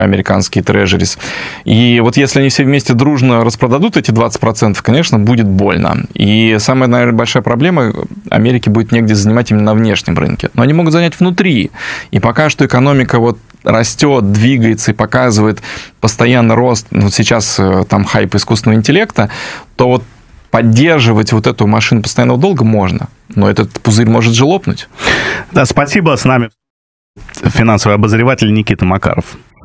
американские трежерис. И вот если они все вместе дружно распродадут эти 20%, конечно, будет больно. И самая, наверное, большая проблема Америке будет негде занимать именно на внешнем рынке. Но они могут занять внутри. И пока что экономика вот растет, двигается и показывает постоянно рост, вот сейчас там хайп искусственного интеллекта, то вот поддерживать вот эту машину постоянного долга можно, но этот пузырь может же лопнуть. Да, спасибо. С нами финансовый обозреватель Никита Макаров.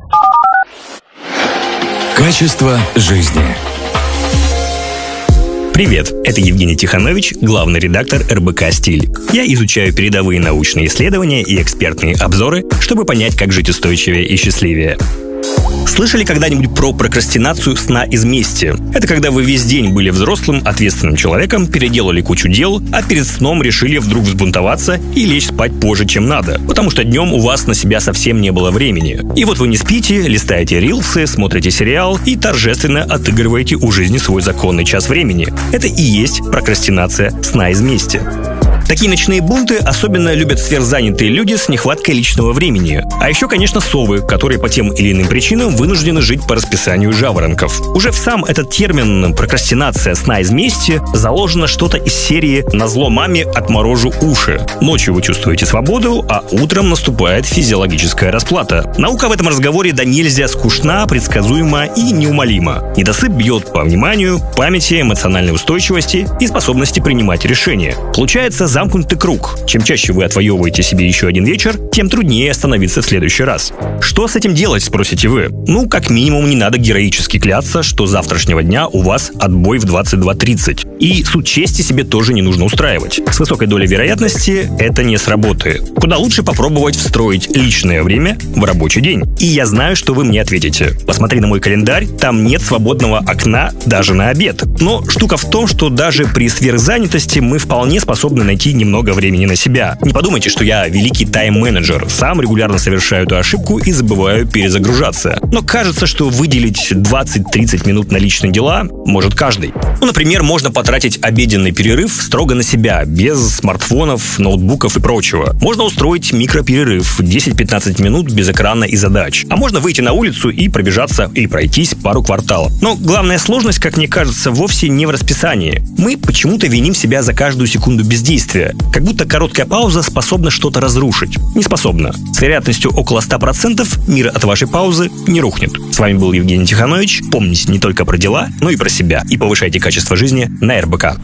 Качество жизни. Привет, это Евгений Тиханович, главный редактор РБК «Стиль». Я изучаю передовые научные исследования и экспертные обзоры, чтобы понять, как жить устойчивее и счастливее. Слышали когда-нибудь про прокрастинацию сна из мести? Это когда вы весь день были взрослым, ответственным человеком, переделали кучу дел, а перед сном решили вдруг взбунтоваться и лечь спать позже, чем надо, потому что днем у вас на себя совсем не было времени. И вот вы не спите, листаете рилсы, смотрите сериал и торжественно отыгрываете у жизни свой законный час времени. Это и есть прокрастинация сна из мести. Такие ночные бунты особенно любят сверхзанятые люди с нехваткой личного времени. А еще, конечно, совы, которые по тем или иным причинам вынуждены жить по расписанию жаворонков. Уже в сам этот термин «прокрастинация сна из мести» заложено что-то из серии «назло маме отморожу уши». Ночью вы чувствуете свободу, а утром наступает физиологическая расплата. Наука в этом разговоре да нельзя скучна, предсказуема и неумолима. Недосып бьет по вниманию, памяти, эмоциональной устойчивости и способности принимать решения. Получается замкнутый круг. Чем чаще вы отвоевываете себе еще один вечер, тем труднее остановиться в следующий раз. Что с этим делать, спросите вы? Ну, как минимум, не надо героически кляться, что с завтрашнего дня у вас отбой в 22:30. И суд чести себе тоже не нужно устраивать. С высокой долей вероятности это не сработает. Куда лучше попробовать встроить личное время в рабочий день. И я знаю, что вы мне ответите. Посмотри на мой календарь, там нет свободного окна даже на обед. Но штука в том, что даже при сверхзанятости мы вполне способны найти немного времени на себя. Не подумайте, что я великий тайм-менеджер. Сам регулярно совершаю эту ошибку и забываю перезагружаться. Но кажется, что выделить 20-30 минут на личные дела может каждый. Ну, например, можно потратить обеденный перерыв строго на себя, без смартфонов, ноутбуков и прочего. Можно устроить микроперерыв 10-15 минут без экрана и задач. А можно выйти на улицу и пробежаться или пройтись пару кварталов. Но главная сложность, как мне кажется, вовсе не в расписании. Мы почему-то виним себя за каждую секунду бездействия. Как будто короткая пауза способна что-то разрушить. Не способна. С вероятностью около 100% мир от вашей паузы не рухнет. С вами был Евгений Тиханович. Помните не только про дела, но и про себя. И повышайте качество жизни на РБК.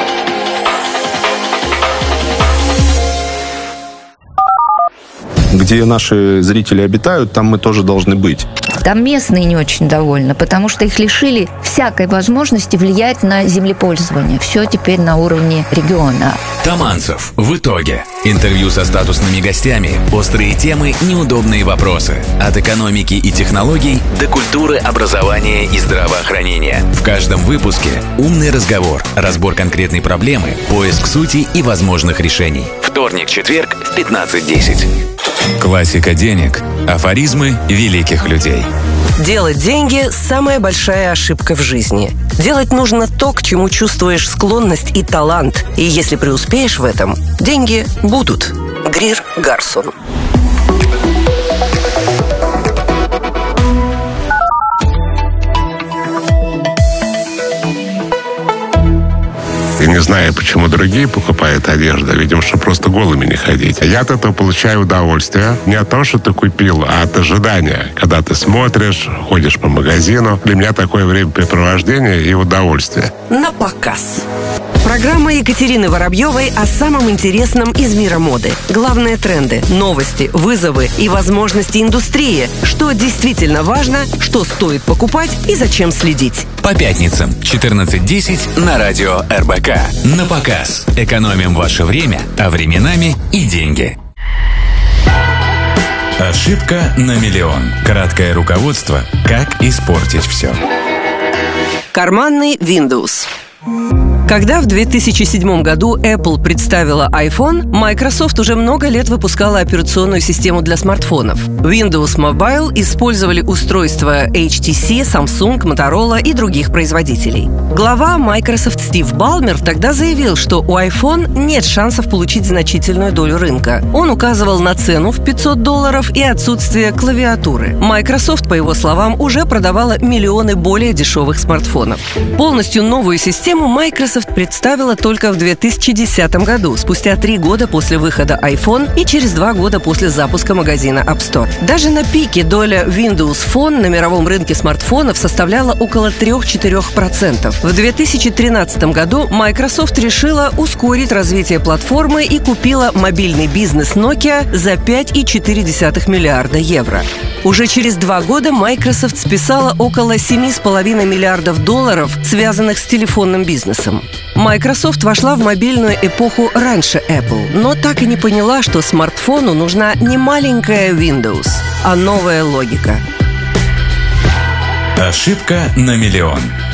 Где наши зрители обитают, там мы тоже должны быть. Там местные не очень довольны, потому что их лишили всякой возможности влиять на землепользование. Все теперь на уровне региона. Таманцев. В итоге. Интервью со статусными гостями, острые темы, неудобные вопросы. От экономики и технологий до культуры, образования и здравоохранения. В каждом выпуске умный разговор, разбор конкретной проблемы, поиск сути и возможных решений. Вторник-четверг в 15:10. Классика денег. Афоризмы великих людей. Делать деньги – самая большая ошибка в жизни. Делать нужно то, к чему чувствуешь склонность и талант. И если преуспеешь в этом, деньги будут. Грир Гарсон. Я не знаю, почему другие покупают одежду. Видимо, что просто голыми не ходить. Я от этого получаю удовольствие. Не от того, что ты купил, а от ожидания. Когда ты смотришь, ходишь по магазину. Для меня такое времяпрепровождение и удовольствие. На показ. Программа Екатерины Воробьевой о самом интересном из мира моды. Главные тренды, новости, вызовы и возможности индустрии. Что действительно важно, что стоит покупать и зачем следить. По пятницам 14:10 на радио РБК. На показ. Экономим ваше время, а временами и деньги. Ошибка на миллион. Краткое руководство, как испортить все. Карманный Windows. Когда в 2007 году Apple представила iPhone, Microsoft уже много лет выпускала операционную систему для смартфонов. Windows Mobile использовали устройства HTC, Samsung, Motorola и других производителей. Глава Microsoft Стив Балмер тогда заявил, что у iPhone нет шансов получить значительную долю рынка. Он указывал на цену в $500 и отсутствие клавиатуры. Microsoft, по его словам, уже продавала миллионы более дешевых смартфонов. Полностью новую систему Microsoft представила только в 2010 году, спустя 3 года после выхода iPhone и через 2 года после запуска магазина App Store. Даже на пике доля Windows Phone на мировом рынке смартфонов составляла около 3-4%. В 2013 году Microsoft решила ускорить развитие платформы и купила мобильный бизнес Nokia за 5,4 миллиарда евро. Уже через 2 года Microsoft списала около $7,5 миллиардов, связанных с телефонным бизнесом. Microsoft вошла в мобильную эпоху раньше Apple, но так и не поняла, что смартфону нужна не маленькая Windows, а новая логика. Ошибка на миллион.